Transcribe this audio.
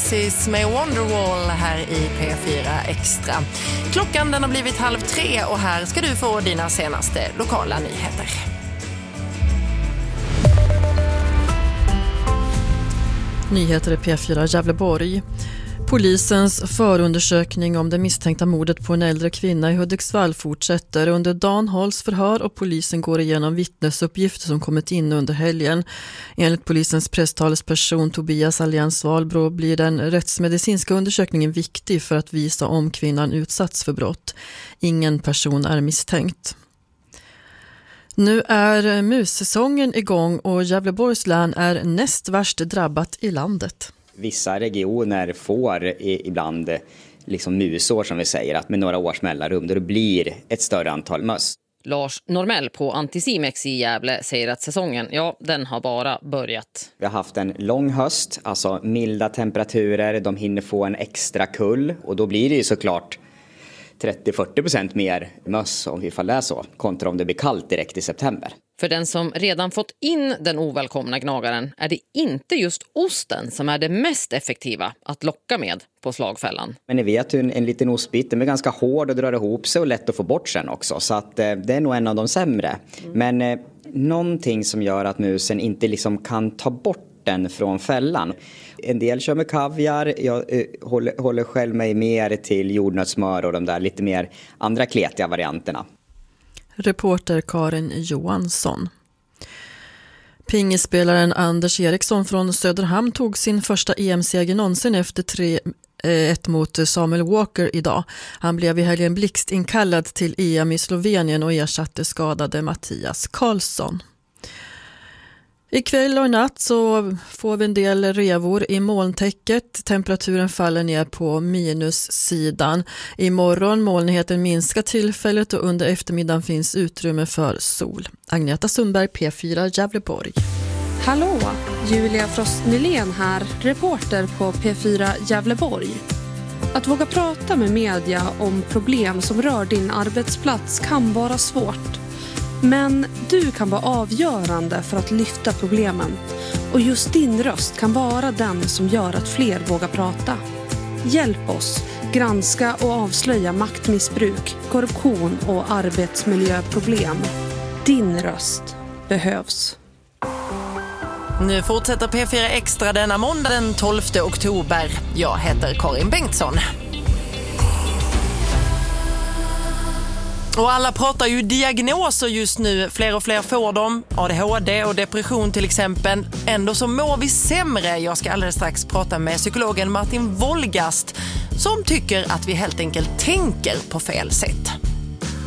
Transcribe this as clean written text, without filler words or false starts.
Oasis med Wonderwall här i P4 Extra. Klockan den har blivit 2:30 och här ska du få dina senaste lokala nyheter. Nyheter i P4 Gävleborg. Polisens förundersökning om det misstänkta mordet på en äldre kvinna i Hudiksvall fortsätter. Under dagen hålls förhör och polisen går igenom vittnesuppgifter som kommit in under helgen. Enligt polisens presstalesperson Tobias Allians Valbro blir den rättsmedicinska undersökningen viktig för att visa om kvinnan utsatts för brott. Ingen person är misstänkt. Nu är mussäsongen igång och Gävleborgs län är näst värst drabbat i landet. Vissa regioner får ibland liksom musår som vi säger, att med några års mellanrum då det blir ett större antal möss. Lars Normell på Anticimex i Gävle säger att säsongen, den har bara börjat. Vi har haft en lång höst, alltså milda temperaturer, de hinner få en extra kull och då blir det ju såklart 30-40% mer möss om vi får läsa så, kontra om det blir kallt direkt i september. För den som redan fått in den ovälkomna gnagaren är det inte just osten som är det mest effektiva att locka med på slagfällan. Men ni vet ju en liten ostbit, den är ganska hård och drar ihop sig och lätt att få bort sen också. Så att det är nog en av de sämre. Men någonting som gör att musen inte liksom kan ta bort den från fällan. En del kör med kaviar, jag håller själv mig mer till jordnötssmör och de där lite mer andra kletiga varianterna. Reporter Karin Johansson. Pingisspelaren Anders Eriksson från Söderhamn tog sin första EM-seger någonsin efter 3-1 mot Samuel Walker idag. Han blev i helgen blixtinkallad till EM i Slovenien och ersatte skadade Mattias Karlsson. Ikväll och i natt så får vi en del revor i molntäcket. Temperaturen faller ner på minussidan. Imorgon molnigheten minskar tillfället och under eftermiddagen finns utrymme för sol. Agneta Sundberg, P4 Gävleborg. Hallå, Julia Frost-Nylén här, reporter på P4 Gävleborg. Att våga prata med media om problem som rör din arbetsplats kan vara svårt. Men du kan vara avgörande för att lyfta problemen. Och just din röst kan vara den som gör att fler vågar prata. Hjälp oss granska och avslöja maktmissbruk, korruption och arbetsmiljöproblem. Din röst behövs. Nu fortsätter P4 Extra denna måndag den 12 oktober. Jag heter Karin Bengtsson. Och alla pratar ju diagnoser just nu, fler och fler får dem, ADHD och depression till exempel. Ändå så mår vi sämre. Jag ska alldeles strax prata med psykologen Martin Wolgast som tycker att vi helt enkelt tänker på fel sätt.